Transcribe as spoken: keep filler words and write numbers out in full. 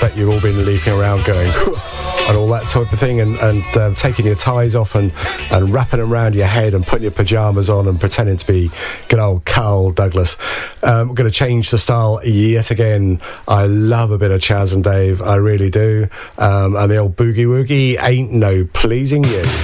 bet you've all been leaping around going and all that type of thing, and, and um, taking your ties off and, and wrapping them around your head and putting your pyjamas on and pretending to be good old Carl Douglas. Um, we're going to change the style yet again. I love a bit of Chas and Dave, I really do. Um, and the old boogie woogie ain't no pleasing you.